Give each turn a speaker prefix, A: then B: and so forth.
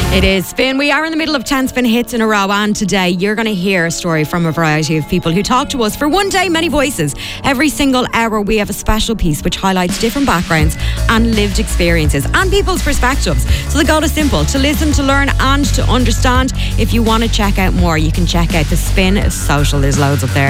A: It is Spin. We are in the middle of 10 Spin hits in a row, and today you're going to hear a story from a variety of people who talk to us for one day, many voices. Every single hour we have a special piece which highlights different backgrounds and lived experiences and people's perspectives. So the goal is simple: to listen, to learn and to understand. If you want to check out more, you can check out the Spin social. There's loads up there.